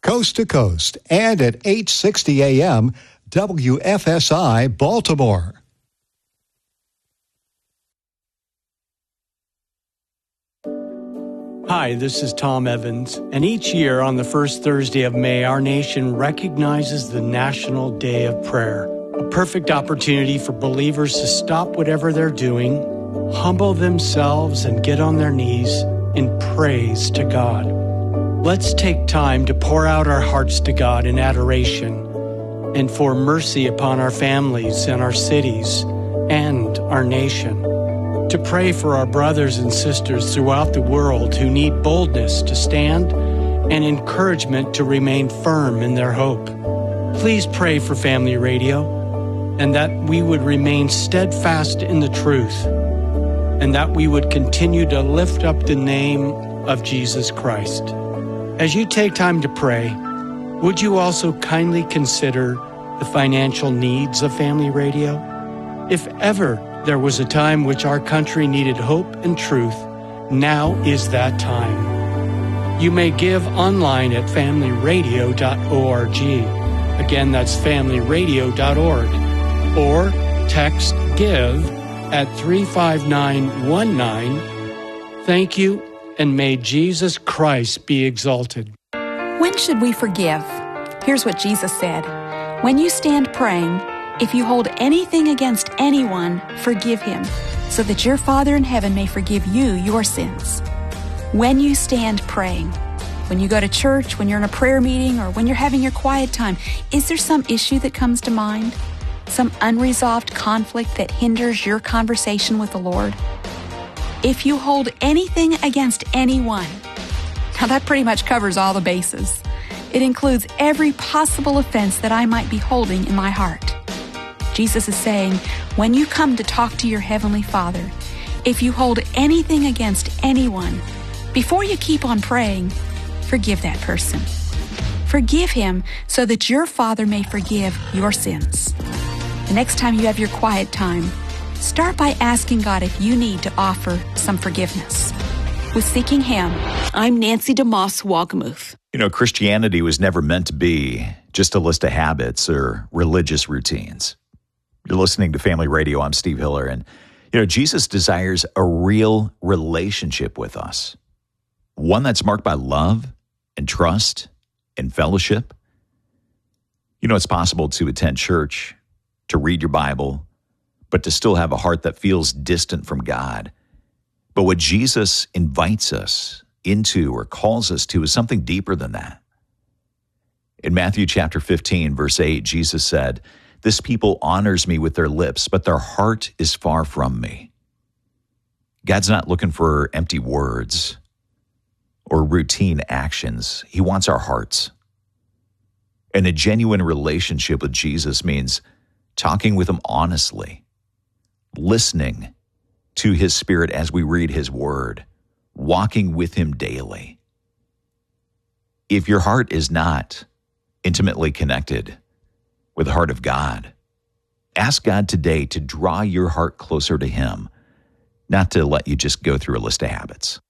coast to coast, and at 8:60 a.m. WFSI Baltimore. Hi, this is Tom Evans, and each year on the first Thursday of May, our nation recognizes the National Day of Prayer, a perfect opportunity for believers to stop whatever they're doing, humble themselves, and get on their knees in praise to God. Let's take time to pour out our hearts to God in adoration and for mercy upon our families and our cities and our nation. To pray for our brothers and sisters throughout the world who need boldness to stand and encouragement to remain firm in their hope. Please pray for Family Radio and that we would remain steadfast in the truth and that we would continue to lift up the name of Jesus Christ. As you take time to pray, would you also kindly consider the financial needs of Family Radio? If ever there was a time which our country needed hope and truth, now is that time. You may give online at familyradio.org. Again, that's familyradio.org. Or text GIVE at 35919. Thank you, and may Jesus Christ be exalted. When should we forgive? Here's what Jesus said. When you stand praying, if you hold anything against anyone, forgive him, so that your Father in heaven may forgive you your sins. When you stand praying, when you go to church, when you're in a prayer meeting, or when you're having your quiet time, is there some issue that comes to mind? Some unresolved conflict that hinders your conversation with the Lord? If you hold anything against anyone, now that pretty much covers all the bases. It includes every possible offense that I might be holding in my heart. Jesus is saying, when you come to talk to your Heavenly Father, if you hold anything against anyone, before you keep on praying, forgive that person. Forgive him so that your Father may forgive your sins. The next time you have your quiet time, start by asking God if you need to offer some forgiveness. With Seeking Him, I'm Nancy DeMoss Wolgemuth. You know, Christianity was never meant to be just a list of habits or religious routines. You're listening to Family Radio. I'm Steve Hiller. And, you know, Jesus desires a real relationship with us, one that's marked by love and trust and fellowship. You know, it's possible to attend church, to read your Bible, but to still have a heart that feels distant from God. But what Jesus invites us into or calls us to is something deeper than that. In Matthew chapter 15, verse 8, Jesus said, "This people honors me with their lips, but their heart is far from me." God's not looking for empty words or routine actions. He wants our hearts. And a genuine relationship with Jesus means talking with him honestly, listening to his Spirit as we read his word, walking with him daily. If your heart is not intimately connected with the heart of God, ask God today to draw your heart closer to him, not to let you just go through a list of habits.